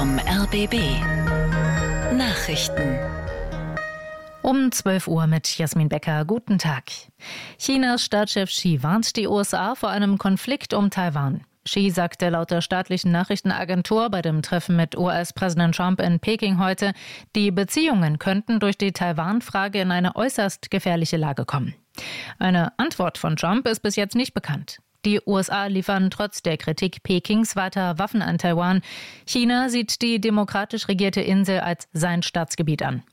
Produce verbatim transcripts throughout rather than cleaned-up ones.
vom R B B. Nachrichten. Um zwölf Uhr mit Jasmin Becker. Guten Tag. Chinas Staatschef Xi warnt die U S A vor einem Konflikt um Taiwan. Xi sagte laut der staatlichen Nachrichtenagentur bei dem Treffen mit U S-Präsident Trump in Peking heute, die Beziehungen könnten durch die Taiwan-Frage in eine äußerst gefährliche Lage kommen. Eine Antwort von Trump ist bis jetzt nicht bekannt. Die U S A liefern trotz der Kritik Pekings weiter Waffen an Taiwan. China sieht die demokratisch regierte Insel als sein Staatsgebiet an.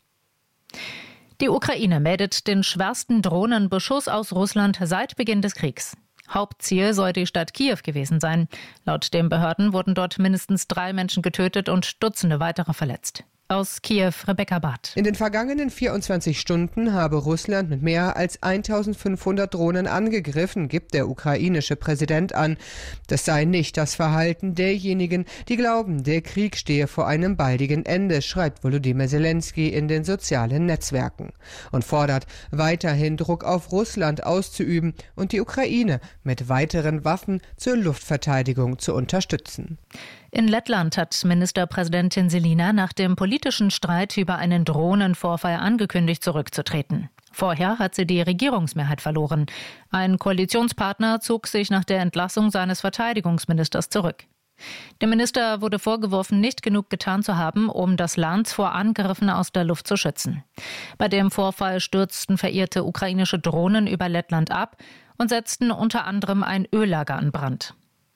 Die Ukraine meldet den schwersten Drohnenbeschuss aus Russland seit Beginn des Kriegs. Hauptziel soll die Stadt Kiew gewesen sein. Laut den Behörden wurden dort mindestens drei Menschen getötet und Dutzende weitere verletzt. Aus Kiew, Rebecca Barth. In den vergangenen vierundzwanzig Stunden habe Russland mit mehr als eintausendfünfhundert Drohnen angegriffen, gibt der ukrainische Präsident an. Das sei nicht das Verhalten derjenigen, die glauben, der Krieg stehe vor einem baldigen Ende, schreibt Volodymyr Zelensky in den sozialen Netzwerken und fordert, weiterhin Druck auf Russland auszuüben und die Ukraine mit weiteren Waffen zur Luftverteidigung zu unterstützen. In Lettland hat Ministerpräsidentin Selina nach dem politischen Streit über einen Drohnenvorfall angekündigt, zurückzutreten. Vorher hat sie die Regierungsmehrheit verloren. Ein Koalitionspartner zog sich nach der Entlassung seines Verteidigungsministers zurück. Dem Minister wurde vorgeworfen, nicht genug getan zu haben, um das Land vor Angriffen aus der Luft zu schützen. Bei dem Vorfall stürzten verirrte ukrainische Drohnen über Lettland ab und setzten unter anderem ein Öllager in Brand.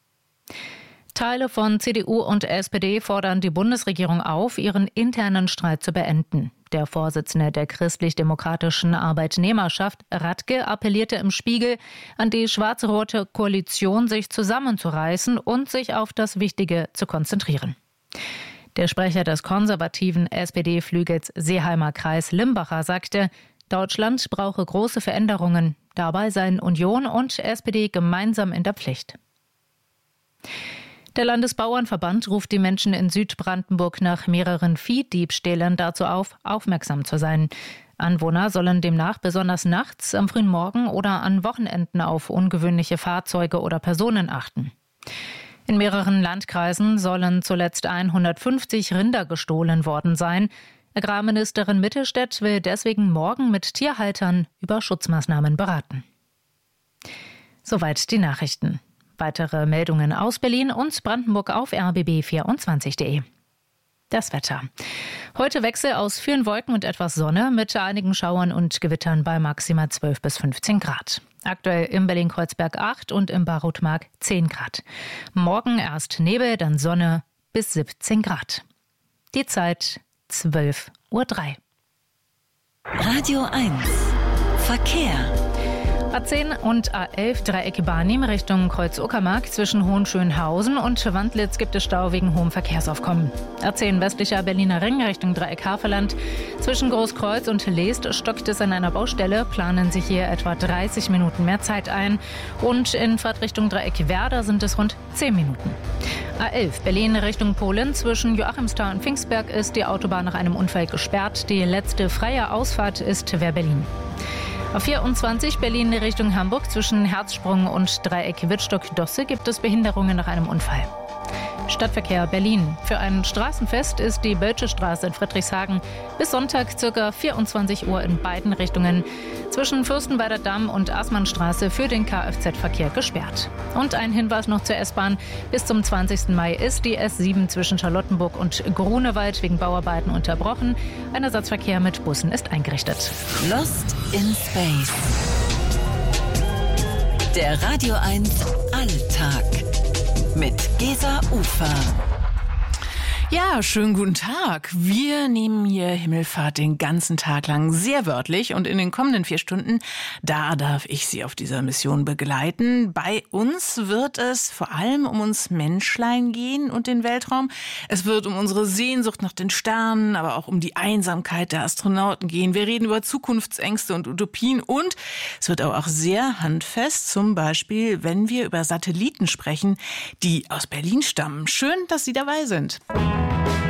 Teile von C D U und S P D fordern die Bundesregierung auf, ihren internen Streit zu beenden. Der Vorsitzende der christlich-demokratischen Arbeitnehmerschaft, Radke, appellierte im Spiegel an die schwarz-rote Koalition, sich zusammenzureißen und sich auf das Wichtige zu konzentrieren. Der Sprecher des konservativen S P D-Flügels Seeheimer Kreis Limbacher sagte, Deutschland brauche große Veränderungen. Dabei seien Union und S P D gemeinsam in der Pflicht. Der Landesbauernverband ruft die Menschen in Südbrandenburg nach mehreren Viehdiebstählen dazu auf, aufmerksam zu sein. Anwohner sollen demnach besonders nachts, am frühen Morgen oder an Wochenenden auf ungewöhnliche Fahrzeuge oder Personen achten. In mehreren Landkreisen sollen zuletzt hundertfünfzig Rinder gestohlen worden sein. Agrarministerin Mittelstädt will deswegen morgen mit Tierhaltern über Schutzmaßnahmen beraten. Soweit die Nachrichten. Weitere Meldungen aus Berlin und Brandenburg auf r b b vierundzwanzig punkt de. Das Wetter. Heute Wechsel aus vielen Wolken und etwas Sonne mit einigen Schauern und Gewittern bei maximal zwölf bis fünfzehn Grad. Aktuell in Berlin-Kreuzberg acht und im Barutmark zehn Grad. Morgen erst Nebel, dann Sonne bis siebzehn Grad. Die Zeit zwölf Uhr drei. Radio eins. Verkehr. A zehn und A elf Dreieck Barnim Richtung Kreuz-Uckermark zwischen Hohenschönhausen und Wandlitz gibt es Stau wegen hohem Verkehrsaufkommen. A zehn westlicher Berliner Ring Richtung Dreieck Havelland. Zwischen Großkreuz und Leest stockt es an einer Baustelle, planen sich hier etwa dreißig Minuten mehr Zeit ein. Und in Fahrtrichtung Dreieck Werder sind es rund zehn Minuten. A elf Berlin Richtung Polen zwischen Joachimsthal und Pfingstberg ist die Autobahn nach einem Unfall gesperrt. Die letzte freie Ausfahrt ist Wehr-Berlin. A vierundzwanzig Berlin Richtung Hamburg zwischen Herzsprung und Dreieck Wittstock-Dosse gibt es Behinderungen nach einem Unfall. Stadtverkehr Berlin. Für ein Straßenfest ist die Bölsche Straße in Friedrichshagen bis Sonntag ca. vierundzwanzig Uhr in beiden Richtungen zwischen Fürstenwalder Damm und Assmannstraße für den Kfz-Verkehr gesperrt. Und ein Hinweis noch zur S-Bahn. Bis zum zwanzigsten Mai ist die S sieben zwischen Charlottenburg und Grunewald wegen Bauarbeiten unterbrochen. Ein Ersatzverkehr mit Bussen ist eingerichtet. Lost in Space. Der Radio eins Alltag. Mit Gesa Ufer. Ja, schönen guten Tag. Wir nehmen hier Himmelfahrt den ganzen Tag lang sehr wörtlich und in den kommenden vier Stunden, da darf ich Sie auf dieser Mission begleiten. Bei uns wird es vor allem um uns Menschlein gehen und den Weltraum. Es wird um unsere Sehnsucht nach den Sternen, aber auch um die Einsamkeit der Astronauten gehen. Wir reden über Zukunftsängste und Utopien und es wird aber auch sehr handfest, zum Beispiel, wenn wir über Satelliten sprechen, die aus Berlin stammen. Schön, dass Sie dabei sind.